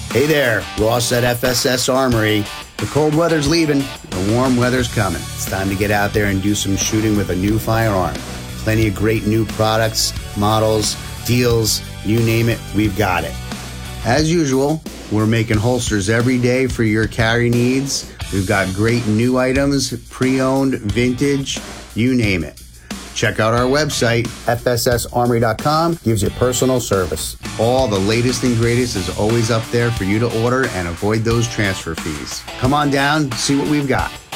Hey there, Ross at FSS Armory. The cold weather's leaving, the warm weather's coming. It's time to get out there and do some shooting with a new firearm. Plenty of great new products, models, deals, you name it, we've got it. As usual, we're making holsters every day for your carry needs. We've got great new items, pre-owned, vintage, you name it. Check out our website, fssarmory.com, gives you personal service. All the latest and greatest is always up there for you to order and avoid those transfer fees. Come on down, see what we've got.